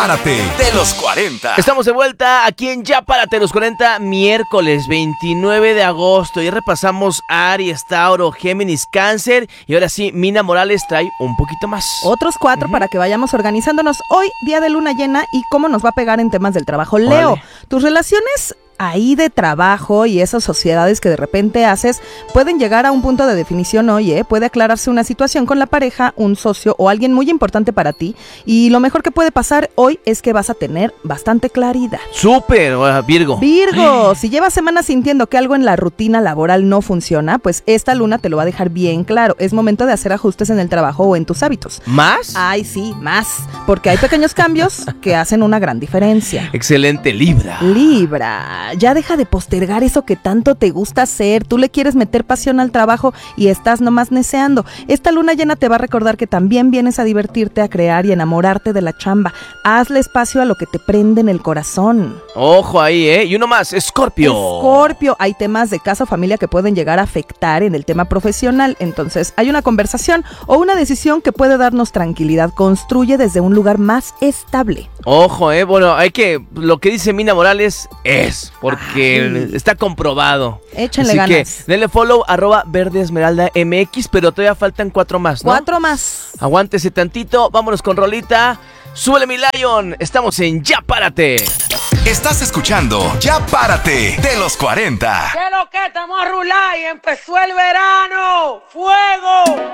Párate de los 40. Estamos de vuelta aquí en Ya Párate los 40, miércoles 29 de agosto. Ya repasamos Aries, Tauro, Géminis, Cáncer. Y ahora sí, Mina Morales trae un poquito más. Otros 4 para que vayamos organizándonos. Hoy, día de luna llena, y cómo nos va a pegar en temas del trabajo. Leo, tus relaciones ahí de trabajo y esas sociedades que de repente haces pueden llegar a un punto de definición hoy, puede aclararse una situación con la pareja, un socio o alguien muy importante para ti, y lo mejor que puede pasar hoy es que vas a tener bastante claridad. ¡Súper! Virgo. Virgo, si llevas semanas sintiendo que algo en la rutina laboral no funciona, pues esta luna te lo va a dejar bien claro. Es momento de hacer ajustes en el trabajo o en tus hábitos. ¿Más? Ay, sí, más, porque hay pequeños cambios que hacen una gran diferencia. Excelente, Libra. Libra, ya deja de postergar eso que tanto te gusta hacer. Tú le quieres meter pasión al trabajo y estás nomás neceando. Esta luna llena te va a recordar que también vienes a divertirte, a crear y enamorarte de la chamba. Hazle espacio a lo que te prende en el corazón. Ojo ahí, Y uno más, Escorpio. Escorpio, hay temas de casa o familia que pueden llegar a afectar en el tema profesional. Entonces, hay una conversación o una decisión que puede darnos tranquilidad. Construye desde un lugar más estable. Ojo, bueno, lo que dice Mina Morales es, porque está comprobado. Échenle ganas. Así que denle follow, @verdeesmeraldamx, pero todavía faltan 4 más, ¿no? 4 más. Aguántese tantito, vámonos con rolita. Súbele, mi Lion, estamos en Ya Párate. Estás escuchando Ya Párate de los 40. ¿Qué es lo que estamos a rular y empezó el verano? ¡Fuego!